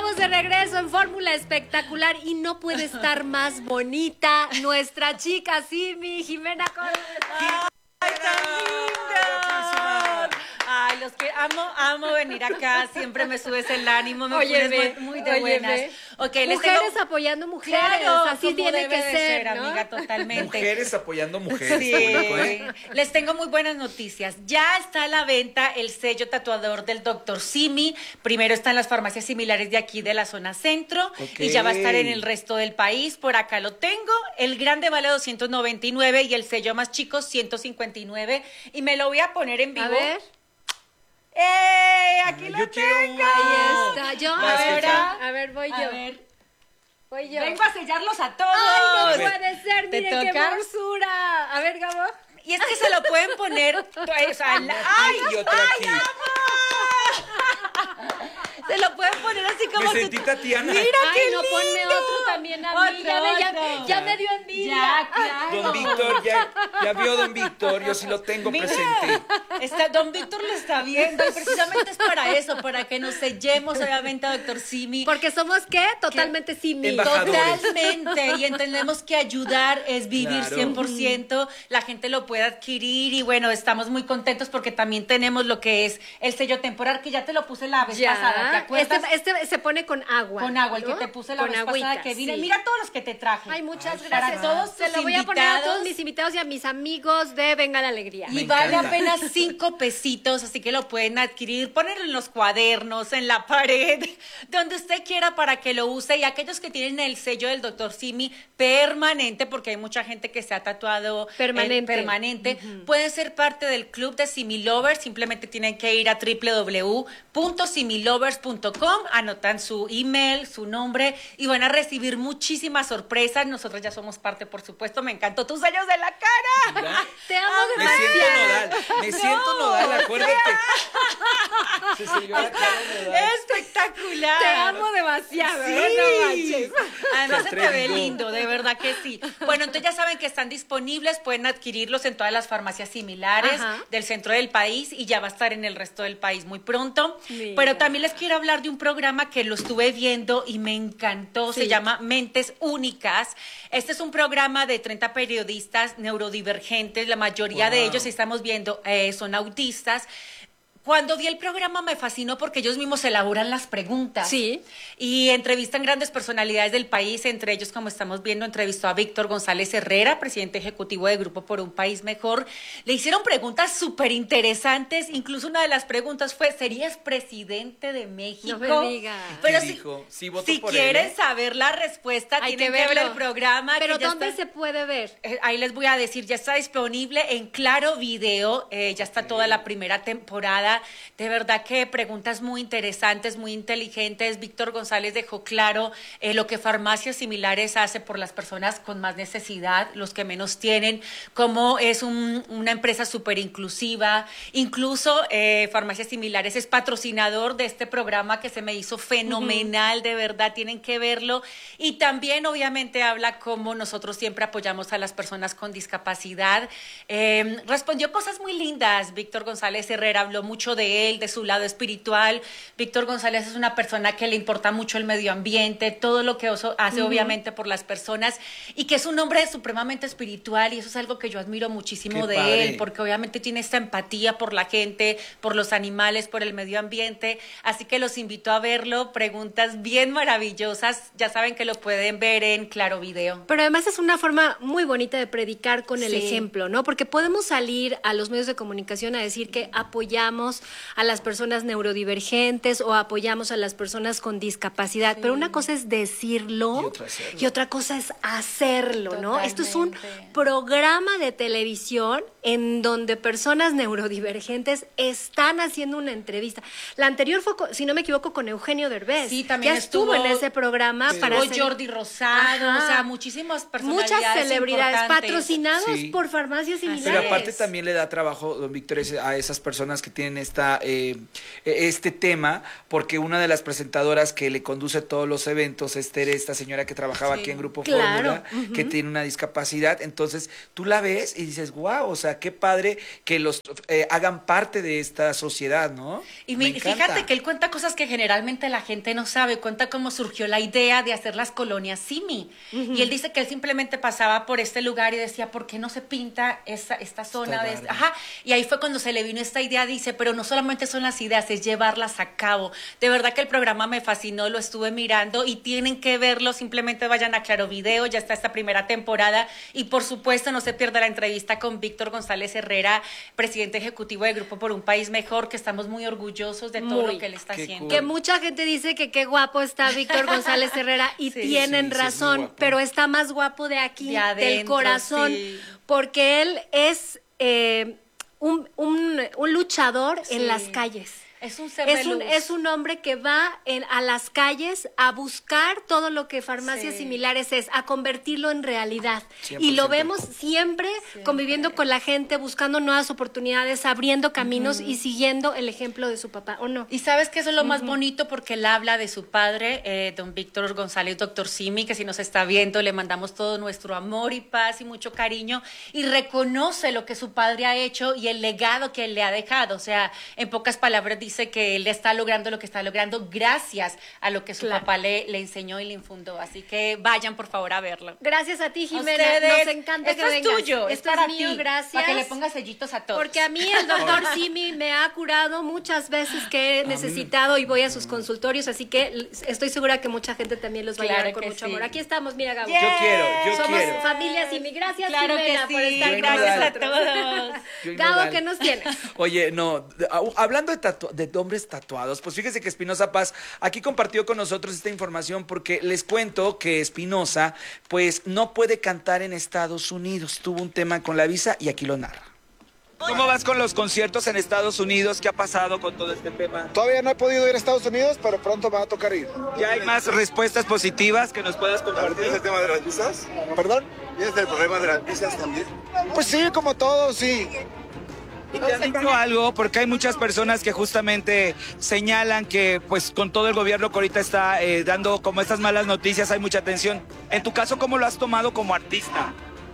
Estamos de regreso en Fórmula Espectacular y no puede estar más bonita nuestra chica Simi, Jimena Córdoba. ¡Ay, tan linda! Ay, los que amo venir acá. Siempre me subes el ánimo, me pones muy de buenas. Okay, mujeres apoyando mujeres, claro, así tiene que ser, ¿no? amiga, totalmente. Mujeres apoyando mujeres. Sí. Les tengo muy buenas noticias. Ya está a la venta el sello tatuador del Dr. Simi. Primero está en las farmacias similares de aquí de la zona centro y ya va a estar en el resto del país. Por acá lo tengo. El grande vale 299 y el sello más chico 159 y me lo voy a poner en vivo. A ver. Aquí lo tengo. Ahí está. Yo, a ver, voy yo. A ver. Voy yo. Vengo a sellarlos a todos. ¡Ay, no puede ser! ¿Te ¡Miren qué toca? hermosura! A ver, Gabo. Y es que se lo pueden poner. O sea, ¡Ay, y otro aquí! Se lo pueden poner así como. Me sentí Tatiana. Mira Ay, qué no, lindo. ponme otro también a mí. Ya me dio envidia. Ya, claro. Don Víctor, ya vio Don Víctor, yo sí lo tengo Mira, presente. Don Víctor lo está viendo y precisamente es para eso, para que nos sellemos obviamente a Dr. Simi. Porque somos, ¿qué? Totalmente Simi. Embajadores. Totalmente, y entendemos que ayudar es vivir Claro. 100%, la gente lo puede adquirir y bueno, estamos muy contentos porque también tenemos lo que es el sello temporal, que ya te lo puse la vez pasada, ¿te acuerdas? Este se pone con agua. Con agua, el ¿no? que te puse la con vez agüita, pasada que vine. sí. Mira todos los que te traje. Ay, muchas Ay, gracias. para todos Se tus lo voy a poner a todos invitados. mis invitados y a mis amigos de Venga la Alegría. Y Me vale encanta. apenas 5 pesitos, así que lo pueden adquirir, ponerlo en los cuadernos, en la pared, donde usted quiera para que lo use. Y aquellos que tienen el sello del Dr. Simi permanente, porque hay mucha gente que se ha tatuado permanente, pueden ser parte del club de Simi Lovers. Simplemente tienen que ir a www.similovers.com, anotan su email, su nombre y van a recibir muchísimas sorpresas. Nosotros ya somos parte, por supuesto. Me encantó tus sellos de la cara. Mira, Te amo me demasiado. siento nodal, acuérdate. Se sirvió la cara nodal. Espectacular. Te amo demasiado. Sí. No manches. Además se te ve atrevido. lindo, de verdad que sí. Bueno, entonces ya saben que están disponibles, pueden adquirirlos en todas las farmacias similares Ajá. del centro del país y ya va a estar en el resto del país muy pronto. Mira. Pero también les quiero hablar de un programa que lo estuve viendo y me encantó, Sí. se llama Mentes Únicas. Este es un programa de 30 periodistas neurodivergentes, la mayoría de Wow. ellos, estamos viendo, son autistas. Cuando vi el programa me fascinó porque ellos mismos elaboran las preguntas. Sí. Y entrevistan grandes personalidades del país, entre ellos, como estamos viendo, entrevistó a Víctor González Herrera, presidente ejecutivo de Grupo por un País Mejor. Le hicieron preguntas súper interesantes, incluso una de las preguntas fue, ¿serías presidente de México? No me digas. Pero ¿Qué si, dijo? Sí, voto si por quieren él, ¿eh? saber la respuesta, Hay tienen que que ver verlo. el programa. Pero que ya ¿dónde está- se puede ver? Ahí les voy a decir, ya está disponible en Claro Video, ya está toda la primera temporada. De verdad que preguntas muy interesantes, muy inteligentes. Víctor González dejó claro lo que farmacias similares hace por las personas con más necesidad, los que menos tienen, cómo es una empresa súper inclusiva. Incluso farmacias similares es patrocinador de este programa que se me hizo fenomenal, de verdad, tienen que verlo. Y también obviamente habla cómo nosotros siempre apoyamos a las personas con discapacidad. Respondió cosas muy lindas. Víctor González Herrera habló mucho de él, de su lado espiritual. Víctor González es una persona que le importa mucho el medio ambiente, todo lo que hace obviamente por las personas y que es un hombre supremamente espiritual y eso es algo que yo admiro muchísimo Qué de padre. él, porque obviamente tiene esta empatía por la gente, por los animales, por el medio ambiente. Así que los invito a verlo. Preguntas bien maravillosas. Ya saben que lo pueden ver en Claro Video. Pero además es una forma muy bonita de predicar con el Sí. ejemplo, ¿no? Porque podemos salir a los medios de comunicación a decir que apoyamos a las personas neurodivergentes o apoyamos a las personas con discapacidad, pero una cosa es decirlo Y otra hacerlo. y otra cosa es hacerlo, ¿no? Esto es un Totalmente. programa de televisión en donde personas neurodivergentes están haciendo una entrevista. La anterior fue, si no me equivoco, con Eugenio Derbez. Sí, también ya estuvo en ese programa para Estuvo hacer- Jordi Rosado, Ajá. o sea, muchísimas personalidades muchas celebridades importantes. patrocinados Sí. por farmacias similares. Pero aparte también le da trabajo, don Víctor, a esas personas que tienen este tema, porque una de las presentadoras que le conduce todos los eventos es Tere, esta señora que trabajaba Sí. aquí en Grupo Claro. Fórmula, que tiene una discapacidad. Entonces, tú la ves y dices, wow, o sea, sea, qué padre que los hagan parte de esta sociedad, ¿no? Y Me encanta. fíjate que él cuenta cosas que generalmente la gente no sabe, cuenta cómo surgió la idea de hacer las colonias Simi. Y él dice que él simplemente pasaba por este lugar y decía, ¿por qué no se pinta esta zona? Ajá. Y ahí fue cuando se le vino esta idea, dice, pero no solamente son las ideas, es llevarlas a cabo. De verdad que el programa me fascinó, lo estuve mirando y tienen que verlo, simplemente vayan a Claro Video, ya está esta primera temporada y por supuesto no se pierda la entrevista con Víctor González Herrera, presidente ejecutivo del Grupo por un País Mejor, que estamos muy orgullosos de todo lo que él está haciendo. cool. Que mucha gente dice que qué guapo está Víctor González Herrera y Sí, tienen sí, razón, guapo. pero está más guapo de aquí, De adentro, del corazón, sí. porque él es un luchador en las calles. Es un ser de luz. Es un hombre que va a las calles a buscar todo lo que farmacias Sí. similares es, a convertirlo en realidad. 100%. Y lo vemos siempre conviviendo con la gente, buscando nuevas oportunidades, abriendo caminos y siguiendo el ejemplo de su papá, ¿o no? Y sabes que eso es lo más bonito porque él habla de su padre, don Víctor González, doctor Simi, que si nos está viendo le mandamos todo nuestro amor y paz y mucho cariño y reconoce lo que su padre ha hecho y el legado que él le ha dejado. O sea, en pocas palabras dice que él está logrando lo que está logrando gracias a lo que su papá le enseñó y le infundó. Así que vayan por favor a verlo. Gracias a ti, Jimena. Ustedes, Nos encanta esto que es vengas. tuyo, es Esto para es mío, ti, gracias. para que le pongas sellitos a todos. Porque a mí el doctor Simi me ha curado muchas veces que he necesitado y voy a sus consultorios, así que estoy segura que mucha gente también los va a Claro llevar con que mucho sí. amor. Aquí estamos, mira, Gabo. Yeah. Yo Somos quiero. familia Simi. Gracias, Claro que Jimena, por sí, estar con gracias a nosotros. todos. Yo Gabo, inmodal. ¿qué nos tienes? Oye, no, hablando de hombres tatuados, pues fíjese que Espinosa Paz aquí compartió con nosotros esta información porque les cuento que Espinosa pues no puede cantar en Estados Unidos, tuvo un tema con la visa y aquí lo narra. ¿Cómo vas con los conciertos en Estados Unidos? ¿Qué ha pasado con todo este tema? Todavía no he podido ir a Estados Unidos, pero pronto me va a tocar ir. ¿Ya hay más respuestas positivas que nos puedas compartir? ¿Tienes el tema de las visas? ¿Perdón? ¿Tienes el problema de las visas también? Pues sí, como todo, sí. ¿Y te han dicho algo? Porque hay muchas personas que justamente señalan que pues con todo el gobierno que ahorita está dando como estas malas noticias hay mucha atención. En tu caso, ¿cómo lo has tomado como artista?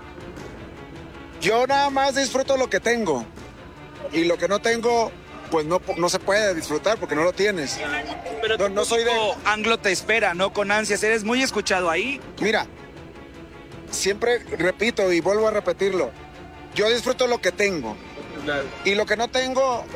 Yo nada más disfruto lo que tengo. Y lo que no tengo, pues no se puede disfrutar porque no lo tienes. Pero No soy de... Anglo te espera, ¿no? Con ansias. Eres muy escuchado ahí. Mira, siempre repito y vuelvo a repetirlo. Yo disfruto lo que tengo. Y lo que no tengo,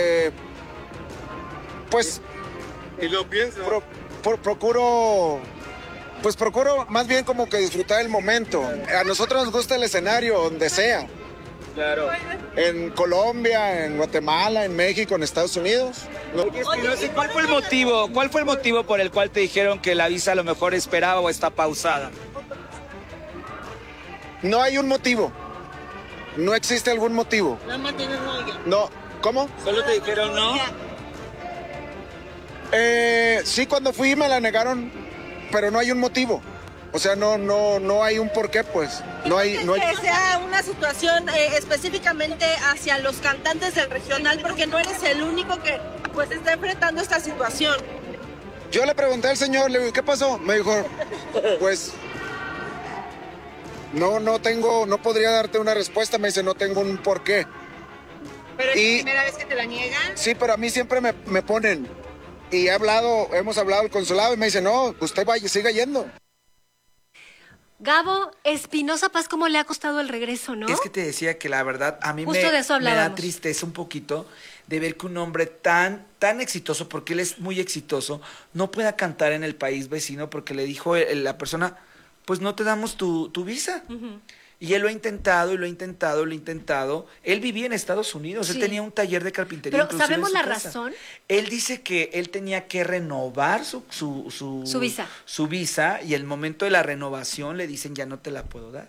pues Y lo pienso. procuro más bien como que disfrutar el momento. A nosotros nos gusta el escenario donde sea. Claro. En Colombia, en Guatemala, en México, en Estados Unidos. ¿Cuál fue el motivo? ¿Cuál fue el motivo por el cual te dijeron que la visa a lo mejor esperaba o está pausada? No hay un motivo. No existe algún motivo. No, ¿cómo? Solo te dijeron no. Sí, cuando fui me la negaron, pero no hay un motivo. O sea, no hay un porqué, pues. No hay. Que sea una situación específicamente hacia los cantantes del regional, porque no eres el único que pues está enfrentando esta situación. Yo le pregunté al señor, le digo, ¿qué pasó? Me dijo, pues no podría darte una respuesta. Me dice, no tengo un porqué. Pero es Y- la primera vez que te la niegan. Sí, pero a mí siempre me ponen. Y hemos hablado al consulado y me dice, no, usted vaya, siga yendo. Gabo, Espinosa Paz, ¿cómo le ha costado el regreso, no? Es que te decía que la verdad a mí Justo de eso me da hablábamos. tristeza un poquito de ver que un hombre tan exitoso, porque él es muy exitoso, no pueda cantar en el país vecino porque le dijo la persona, pues no te damos tu visa. Y él lo ha intentado y lo ha intentado, lo ha intentado. Él vivía en Estados Unidos, Sí. él tenía un taller de carpintería. Pero inclusive en ¿sabemos su la casa. razón? Él dice que él tenía que renovar su visa. Su visa y el momento de la renovación le dicen ya no te la puedo dar.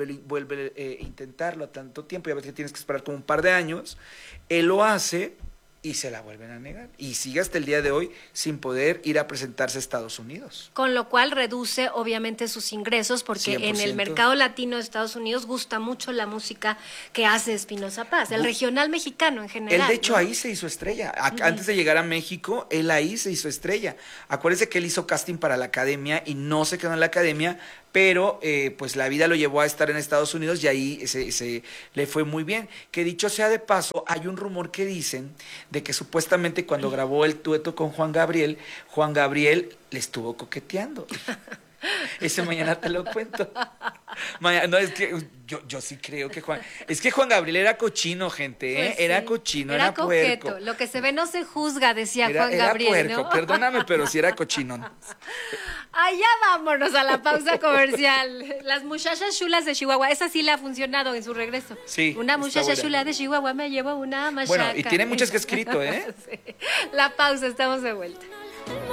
Vuelve a intentarlo a tanto tiempo, ya ves que tienes que esperar como un par de años. Él lo hace y se la vuelven a negar. Y sigue hasta el día de hoy sin poder ir a presentarse a Estados Unidos. Con lo cual reduce obviamente sus ingresos porque 100%. en el mercado latino de Estados Unidos gusta mucho la música que hace Espinoza Paz, el regional mexicano en general. Él de hecho ¿no? ahí se hizo estrella. Antes de llegar a México, él ahí se hizo estrella. Acuérdese que él hizo casting para la academia y no se quedó en la academia, pero pues la vida lo llevó a estar en Estados Unidos y ahí se le fue muy bien. Que dicho sea de paso, hay un rumor que dicen de que supuestamente cuando grabó el dueto con Juan Gabriel le estuvo coqueteando. Ese mañana te lo cuento. No, es que yo sí creo que Juan Gabriel era cochino, gente, ¿eh? Pues sí, Era cochino, era era coqueto. puerco. Lo que se ve no se juzga, decía Juan Era Gabriel, puerco, ¿no? perdóname, pero sí era cochino. Allá vámonos a la pausa comercial. Las muchachas chulas de Chihuahua, esa sí le ha funcionado en su regreso. Sí, Una está muchacha buena. chula de Chihuahua me llevó una machaca. Bueno, y tiene muchas que ha escrito, ¿eh? Sí. La pausa, estamos de vuelta.